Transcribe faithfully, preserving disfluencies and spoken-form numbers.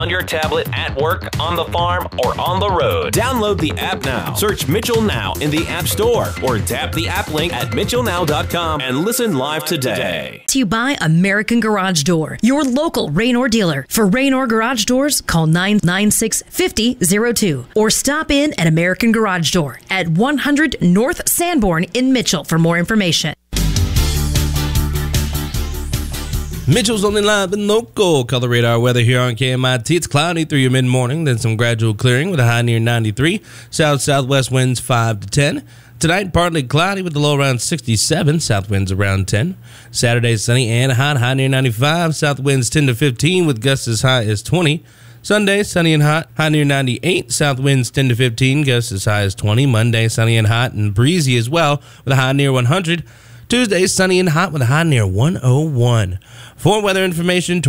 on your tablet, at work, on the farm, or on the road. Download the app now. Search Mitchell Now in the App Store or tap the app link at mitchell now dot com and listen live today. To buy American Garage Door, your local Raynor dealer. For Raynor Garage Doors, call nine nine six, five zero zero two or stop in at American Garage Door at one hundred North Sanborn in Mitchell for more information. Mitchell's only live and local color radar weather here on K M I T. It's cloudy through your mid-morning, then some gradual clearing with a high near ninety-three. South-southwest winds five to ten. Tonight, partly cloudy with the low around sixty-seven. South winds around ten. Saturday, sunny and hot, high near ninety-five. South winds ten to fifteen with gusts as high as twenty. Sunday, sunny and hot, high near ninety-eight. South winds ten to fifteen, gusts as high as twenty. Monday, sunny and hot and breezy as well with a high near one hundred. Tuesday, sunny and hot with a high near one oh one. For weather information,